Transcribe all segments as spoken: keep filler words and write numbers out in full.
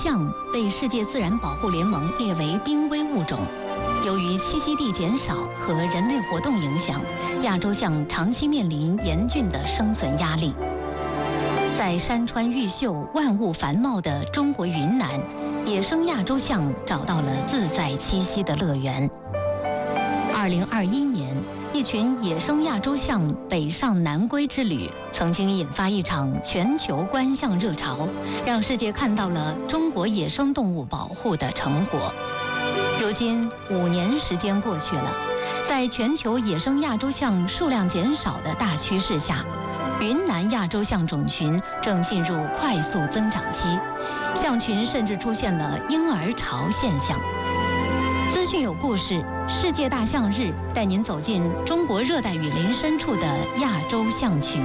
象被世界自然保护联盟列为濒危物种。由于栖息地减少和人类活动影响，亚洲象长期面临严峻的生存压力。在山川毓秀、万物繁茂的中国云南，野生亚洲象找到了自在栖息的乐园。二零二一年，一群野生亚洲象北上南归之旅，曾经引发一场全球观象热潮，让世界看到了中国野生动物保护的成果。如今五年时间过去了，在全球野生亚洲象数量减少的大趋势下，云南亚洲象种群正进入快速增长期，象群甚至出现了婴儿潮现象。资讯有故事，世界大象日带您走进中国热带雨林深处的亚洲象群。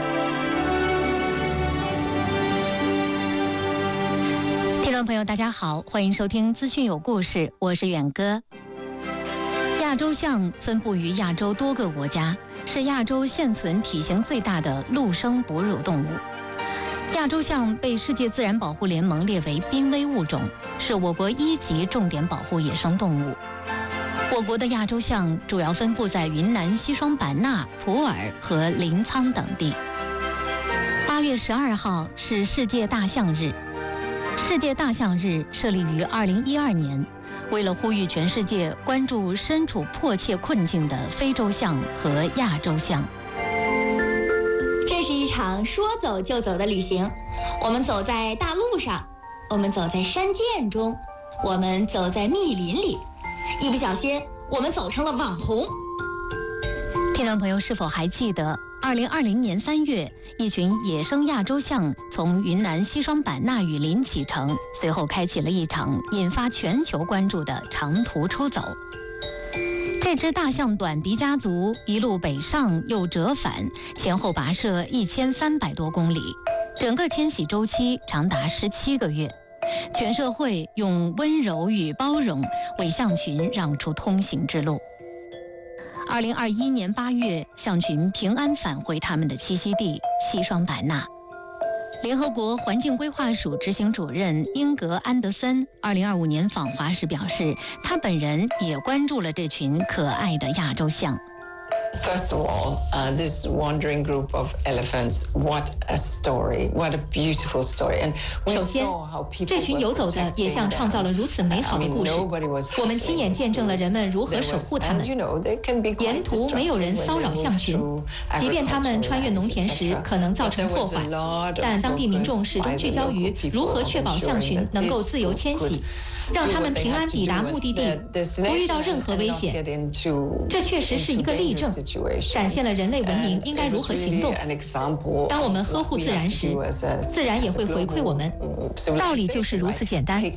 听众朋友大家好，欢迎收听资讯有故事，我是远哥。亚洲象分布于亚洲多个国家，是亚洲现存体型最大的陆生哺乳动物。亚洲象被世界自然保护联盟列为濒危物种，是我国一级重点保护野生动物。我国的亚洲象主要分布在云南西双版纳、普洱和临沧等地。八月十二号是世界大象日。世界大象日设立于二零一二年，为了呼吁全世界关注身处迫切困境的非洲象和亚洲象。 这是一场说走就走的旅行，我们走在大路上，我们走在山涧中，我们走在密林里，一不小心我们走成了网红。 听众朋友是否还记得二零二零年三月，一群野生亚洲象从云南西双版纳雨林启程，随后开启了一场引发全球关注的长途出走。这支大象短鼻家族一路北上又折返，前后跋涉一千三百多公里，整个迁徙周期长达十七个月。全社会用温柔与包容为象群让出通行之路。二零二一年八月，象群平安返回他们的栖息地西双版纳。联合国环境规划署执行主任英格安德森二零二五年访华时表示，他本人也关注了这群可爱的亚洲象。 First of all, uh, this wandering group of elephants, what a story, what a beautiful story. And we 首先， saw how people 这群游走的野象创造了如此美好的故事。我们亲眼见证了人们如何守护它们。沿途没有人骚扰象群，即便他们穿越农田时可能造成破坏，但当地民众始终聚焦于如何确保象群能够自由迁徙，让他们平安抵达目的地，不遇到任何危险。这确实是一个例证，展现了人类文明应该如何行动。当我们呵护自然时，自然也会回馈我们。道理就是如此简单。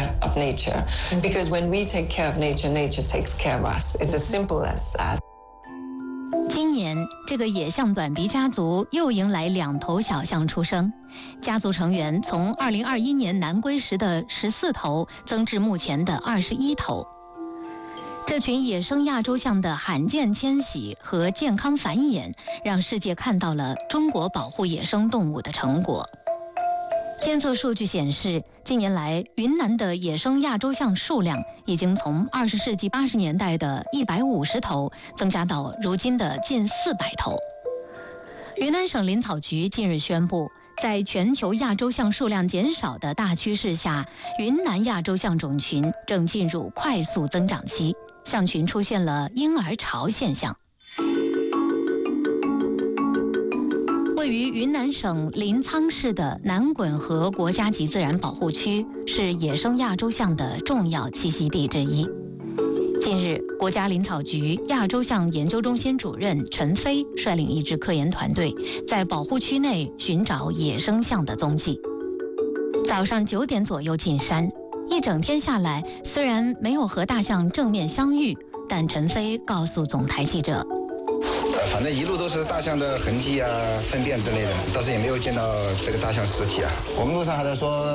今年，这个野象短鼻家族又迎来两头小象出生，家族成员从二零二一年南归时的十四头增至目前的二十一头。这群野生亚洲象的罕见迁徙和健康繁衍，让世界看到了中国保护野生动物的成果。监测数据显示，近年来云南的野生亚洲象数量已经从二十世纪八十年代的一百五十头增加到如今的近四百头。云南省林草局近日宣布，在全球亚洲象数量减少的大趋势下，云南亚洲象种群正进入快速增长期，象群出现了婴儿潮现象。位于云南省临沧市的南滚河国家级自然保护区是野生亚洲象的重要栖息地之一。近日，国家林草局亚洲象研究中心主任陈飞率领一支科研团队，在保护区内寻找野生象的踪迹。早上九点左右进山，一整天下来，虽然没有和大象正面相遇，但陈飞告诉总台记者， 反正一路都是大象的痕迹啊、粪便之类的，倒是也没有见到这个大象尸体啊。我们路上还在说